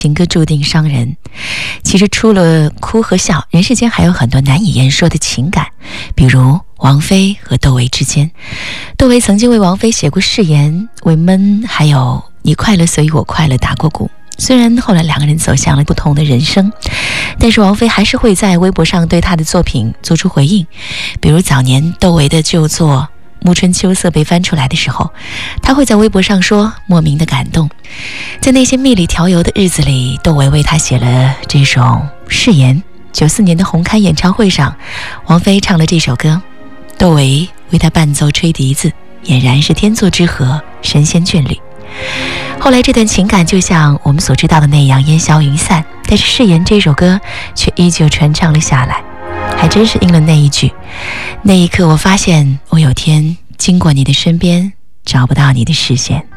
情歌注定伤人。其实除了哭和笑，人世间还有很多难以言说的情感，比如王菲和窦唯之间。窦唯曾经为王菲写过誓言，为闷还有你快乐所以我快乐打过鼓。虽然后来两个人走向了不同的人生，但是王菲还是会在微博上对她的作品做出回应。比如早年窦唯的旧作《暮春秋色》被翻出来的时候，他会在微博上说莫名的感动。在那些蜜里调油的日子里，窦唯为他写了这首誓言。94年的红磡演唱会上，王菲唱了这首歌，窦唯为他伴奏吹笛子，俨然是天作之合，神仙眷侣。后来这段情感就像我们所知道的那样烟消云散，但是誓言这首歌却依旧传唱了下来。还真是应了那一句，那一刻我发现我有天经过你的身边，找不到你的视线。